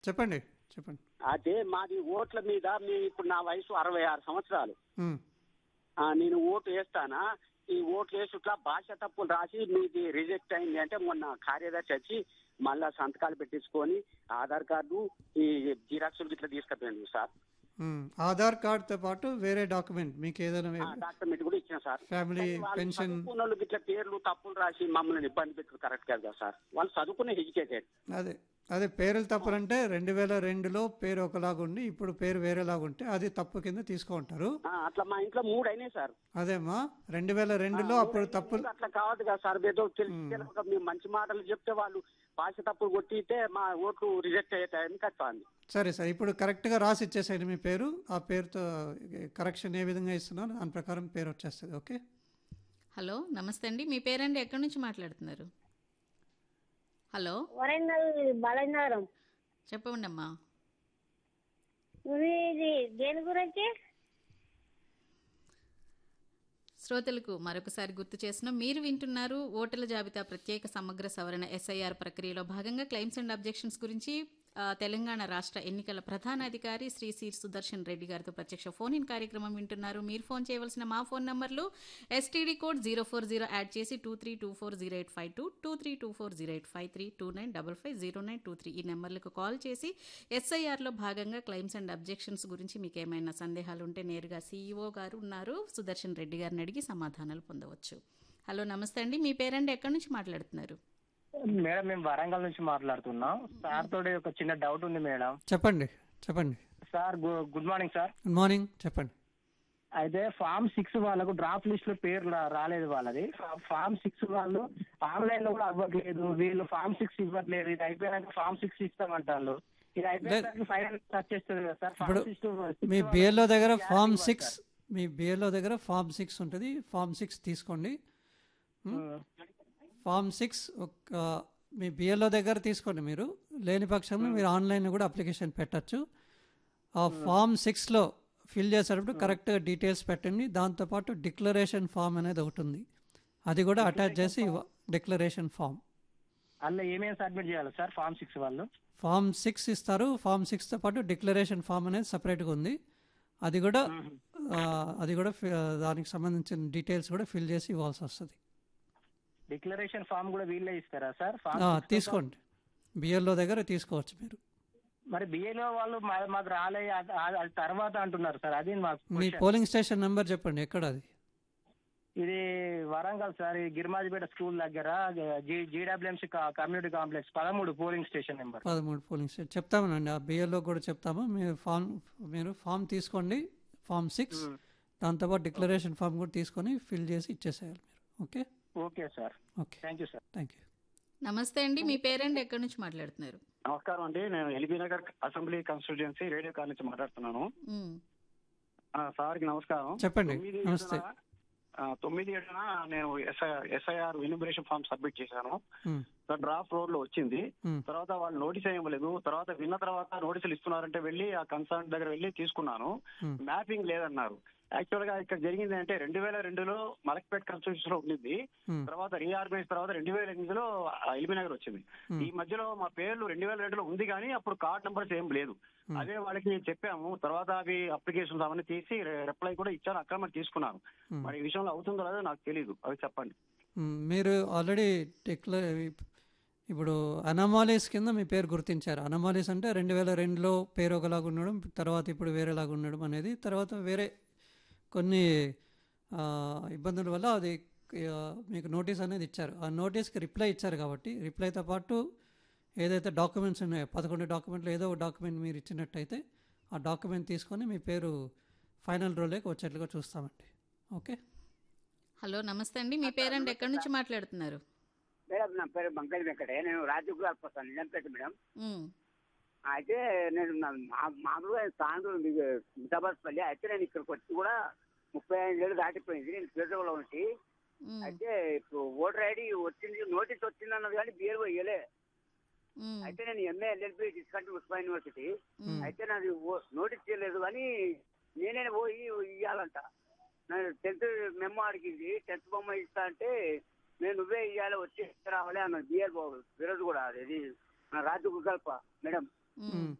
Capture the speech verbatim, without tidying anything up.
చెప్పండి చెప్పండి. అదే మాది ఓట్ల మీద మీ ఇప్పుడు నా వయసు అరవై ఆరు సంవత్సరాలు. ఉమ్, ఆ, నేను ఓటు వేస్తానా, ఈ ఓట్లు వేసుట్లా భాష తప్పులు రాసి మీది రిజెక్ట్ అయింది అంటే మొన్న కార్యదర్శి వచ్చి మళ్ళా సంతకాలు పెట్టించుకొని ఆధార్ కార్డు ఈ జిరాక్సులు ఇట్లా తీసుకుపోయింది సార్. ఉమ్. ఆధార్ కార్డ్తో పాటు వేరే డాక్యుమెంట్ మీకు ఏదైనా ఆ, డాక్యుమెంట్ కూడా ఇచ్చిన సార్. ఫ్యామిలీ కానీ వాళ్ళు పెన్షన్ చదువుకున్న వాళ్ళకి ఇట్లా పేర్లు తప్పులు రాసి మమ్మల్ని ఇబ్బంది పెట్టు కరెక్ట్ కదా సార్. వాళ్ళు చదువుకునే ఎడ్యుకేటెడ్. అదే అదే పేర్లు తప్పులంటే రెండు వేల రెండులో పేరు ఒకలాగా ఉండి ఇప్పుడు పేరు వేరేలాగా ఉంటే అది తప్పు కింద తీసుకుంటారు. ఆ, అట్లా మా ఇంట్లో మూడు అయినాయి సార్. అదేమ్మా రెండు వేల రెండులో అప్పుడు తప్పులు. అట్లా కావద్దు కదా సార్. ఏదో తెలిసి తెలియక మేము మంచి మాటలు చెప్తే వాళ్ళు భాష తప్పులు కొట్టితే మా ఓట్లు రిజెక్ట్ అయ్యే టైంకి వస్తుంది. సరే సార్, ఇప్పుడు కరెక్ట్గా రాసి ఇచ్చేసేయండి మీ పేరు. ఆ పేరుతో కరెక్షన్ ఏ విధంగా ఇస్తున్నారో దాని ప్రకారం పేరు వచ్చేస్తుంది. ఓకే. హలో నమస్తే అండి, మీ పేరండి, ఎక్కడి నుంచి మాట్లాడుతున్నారు? హలో వరంగల్ బాలనగరం. చెప్పండి అమ్మా. ఇది దేని గురించి? శ్రోతలకు మరొకసారి గుర్తు చేస్తున్నాం, మీరు వింటున్నారు ఓటర్ల జాబితా ప్రత్యేక సమగ్ర సవరణ ఎస్ఐఆర్ ప్రక్రియలో భాగంగా క్లెయిమ్స్ అండ్ అబ్జెక్షన్స్ గురించి ఆ, తెలంగాణ రాష్ట్ర ఎన్నికల ప్రధాన అధికారి శ్రీ సి సుదర్శన్ రెడ్డి గారితో ప్రత్యక్ష ఫోన్ ఇన్ కార్యక్రమం వింటున్నారు. మీరు ఫోన్ చేయవలసిన మా ఫోన్ నంబర్లు STD code zero four zero add చేసి two three two four zero eight five two two three two four zero eight five three two nine double five zero nine two three ఈ నెంబర్లకు call చేసి ఎస్ఐఆర్లో భాగంగా claims and objections గురించి మీకు ఏమైనా సందేహాలు ఉంటే నేరుగా సీఈఓ గారు ఉన్నారు సుదర్శన్ రెడ్డి గారిని అడిగి సమాధానాలు పొందవచ్చు. హలో నమస్తే అండి, మీ పేరండి, ఎక్కడి నుంచి మాట్లాడుతున్నారు? మేడం మేము వరంగల్ నుంచి మాట్లాడుతున్నాం. సార్ తోటి ఒక చిన్న డౌట్ ఉంది మేడం. చెప్పండి చెప్పండి. సార్ గు- good morning sir. Good morning, చెప్పండి. అయితే ఫామ్ సిక్స్ వాళ్ళకు డ్రాఫ్ట్ లిస్ట్ లో పేరు రా- రాలేదు వాళ్ళది. ఫా- ఫామ్ సిక్స్ వాళ్ళు ఆన్లైన్ లో కూడా అవ్వట్లేదు, వీళ్ళు ఫామ్ సిక్స్ ఇవ్వట్లేదు. ఇది అయిపోయినాక ఫామ్ సిక్స్ ఇస్తామంటారు. ఇది అయిపోయిన ఫైనల్ టచ్ చేస్తుంది కదా సార్. ఇప్పుడు ఫామ్ సిక్స్ మీ బిఎల్ఓ దగ్గర ఫామ్ సిక్స్ మీ బిఎల్ఓ దగ్గర ఫామ్ సిక్స్ ఉంటుంది. ఫామ్ సిక్స్ తీసుకోండి. ఫామ్ సిక్స్ ఒక మీ బిఎల్ఓ దగ్గర తీసుకోండి. మీరు లేని పక్షంలో మీరు ఆన్లైన్లో కూడా అప్లికేషన్ పెట్టచ్చు. ఆ ఫామ్ సిక్స్లో ఫిల్ చేసేటప్పుడు కరెక్ట్గా డీటెయిల్స్ పెట్టండి. దాంతోపాటు డిక్లరేషన్ ఫామ్ అనేది ఒకటి ఉంది, అది కూడా అటాచ్ చేసి డిక్లరేషన్ ఫామ్. అందులో ఏమేమి సబ్మిట్ చేయాలి సార్ ఫామ్ సిక్స్ వాళ్ళు? ఫామ్ సిక్స్ ఇస్తారు. ఫామ్ సిక్స్తో పాటు డిక్లరేషన్ ఫామ్ అనేది సపరేట్గా ఉంది. అది కూడా ఆ, అది కూడా ఫి- దానికి సంబంధించిన డీటెయిల్స్ కూడా ఫిల్ చేసి ఇవ్వాల్సి వస్తుంది. డిక్లరేషన్ ఫామ్ కూడా వీళ్ళే ఇస్తారా సార్? ఫామ్ ఆ, తీసుకోండి, బిఎల్ఓ దగ్గర తీసుకోవచ్చు మీరు. మరి బిఏలో వాళ్ళు మా- మాకు రాలే అది అది తర్వాత అంటున్నారు సార్. అది మాకు మీ question. పోలింగ్ స్టేషన్ నెంబర్ చెప్పండి, ఎక్కడ అది? ఇది వరంగల్ సార్, ఈ గిరిమాజిపేట స్కూల్ దగ్గర జీడబ్ల్యూఎంసీ కమ్యూనిటీ కాంప్లెక్స్ పదమూడు పోలింగ్ స్టేషన్ నెంబర్. పదమూడు పోలింగ్ స్టేషన్ చెప్తామనండి. ఆ బిఎల్ఓ కూడా చెప్తాము. మీరు ఫామ్ మీరు ఫామ్ తీసుకోండి, ఫామ్ సిక్స్. దాంతోపాటు డిక్లరేషన్ ఫామ్ కూడా తీసుకొని ఫిల్ చేసి ఇచ్చేసేయాలి మీరు. Okay okay sir, okay thank you sir. Thank you. నమస్తే అండి, మీ పేరండి, ఎక్కడి నుంచి మాట్లాడుతున్నారు? నమస్కారం అండి, నేను LB Nagar assembly constituency radio call నుంచి మాట్లాడుతున్నాను. ఉమ్, ఆ, సార్కి నమస్కారం. చెప్పండి. తొమ్మిది నమస్తే. ఏడున, ఆ, తొమ్మిది ఏడున నేను SIR SIR enumeration form submit చేశాను. ఉమ్, డ్రాఫ్ట్ రోడ్ లో వచ్చింది. ఉమ్, తర్వాత వాళ్ళు నోటీస్ ఇవ్వలేదు. తర్వాత విన్న తర్వాత నోటీసులు ఇస్తున్నారంటే వెళ్ళి ఆ కన్సర్న్ దగ్గర వెళ్ళి తీసుకున్నాను. ఉమ్, మ్యాపింగ్ లేదన్నారు. యాక్చువల్ గా ఇక్కడ జరిగింది అంటే రెండు వేల రెండులో మలక్పేట్ కాన్స్టిట్యూషన్ లో ఉండింది. ఉమ్, తర్వాత రీఆర్గనైజ్ తర్వాత రెండు వేల ఎనిమిదిలో ఎల్బీ నగర్ వచ్చింది. Hmm. ఈ మధ్యలో మా పేర్లు రెండు వేల రెండులో ఉంది కానీ అప్పుడు కార్డ్ నెంబర్స్ ఏం లేదు. Hmm. అదే వాళ్ళకి చెప్పాము. తర్వాత అవి అప్లికేషన్స్ అవన్నీ తీసి రిప్లై కూడా ఇచ్చాను. అక్కడ మరి తీసుకున్నాను. Hmm. మరి ఈ విషయంలో అవుతుందో లేదో నాకు తెలియదు, అవి చెప్పండి. ఉమ్, మీరు ఆల్రెడీ డిక్లేర్ ఇప్పుడు అనమాలీస్ కింద మీ పేరు గుర్తించారు. అనమాలీస్ అంటే రెండు వేల రెండులో పేరు ఒకలాగా ఉండడం, తర్వాత ఇప్పుడు వేరేలాగా ఉండడం అనేది, తర్వాత వేరే కొన్ని ఆ, ఇబ్బందుల వల్ల అది ఆ, మీకు నోటీస్ అనేది ఇచ్చారు. ఆ నోటీస్కి రిప్లై ఇచ్చారు కాబట్టి రిప్లైతో పాటు ఏదైతే డాక్యుమెంట్స్ ఉన్నాయో పదకొండు డాక్యుమెంట్లు ఏదో ఒక డాక్యుమెంట్ మీరు ఇచ్చినట్టయితే ఆ డాక్యుమెంట్ తీసుకొని మీ పేరు ఫైనల్ రోల్లోకి వచ్చేట్లుగా చూస్తామండి. ఓకే. హలో నమస్తే అండి, మీ పేరండి, ఎక్కడి నుంచి మాట్లాడుతున్నారు? మేడం నా పేరు బంకల్ వెంకటే, నేను రాజుకు వస్తాను నిజంపేట మేడం. ఉమ్, అయితే నేను నా- మా- మామూలుగా సాయంత్రం మితాబాద్పల్లి అయితే నేను ఇక్కడికి వచ్చి కూడా ముప్పై ఐదు ఏళ్ళు దాటిపోయింది. నేను పేదలో ఉంచి ఉమ్, అయితే ఇప్పుడు ఓటర్ ఐడి వచ్చింది, నోటీస్ వచ్చింది అన్నది కానీ బిఏలో ఇవ్వలే. ఉమ్, అయితే నేను ఎంఏ ఎల్ఎల్బి డిస్కంటిన్యూ ఉస్మా యూనివర్సిటీ. ఉమ్, అయితే నాది ఓ- నోటీస్ చేయలేదు కానీ నేనే పోయి ఇవ్వాలంట. నేను టెన్త్ మెమో అడిగింది, టెన్త్ బొమ్మ ఇస్తా అంటే నేను నువ్వే ఇవ్వాలి వచ్చి రావాలి అన్న బిఆర్ బాబు ఈరోజు కూడా అది మన రాజు కల్ప మేడం. మ్మ్.